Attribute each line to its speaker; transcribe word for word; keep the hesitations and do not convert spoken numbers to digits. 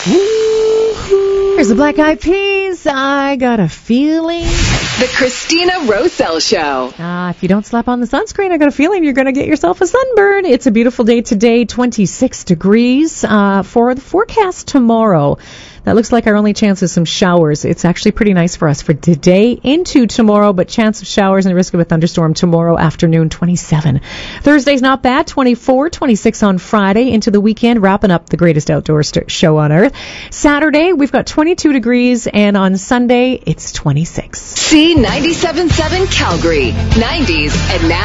Speaker 1: Here's the Black Eyed Peas. I got a feeling.
Speaker 2: The Christina Roselle Show.
Speaker 1: Uh, if you don't slap on the sunscreen, I got a feeling you're going to get yourself a sunburn. It's a beautiful day today, twenty-six degrees. Uh, for the forecast tomorrow, that looks like our only chance is some showers. It's actually pretty nice for us for today into tomorrow, but chance of showers and the risk of a thunderstorm tomorrow afternoon, twenty-seven. Thursday's not bad, twenty-four, twenty-six on Friday, into the weekend, wrapping up the greatest outdoor st- show on earth. Saturday, we've got twenty-two degrees, and on Sunday, it's twenty-six.
Speaker 2: C ninety-seven point seven Calgary, nineties, and now.